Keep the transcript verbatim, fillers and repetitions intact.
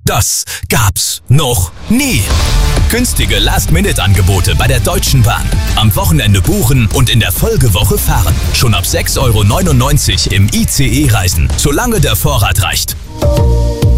Das gab's noch nie. Günstige Last-Minute-Angebote bei der Deutschen Bahn. Am Wochenende buchen und in der Folgewoche fahren. Schon ab sechs Euro neunundneunzig im I C E reisen, solange der Vorrat reicht.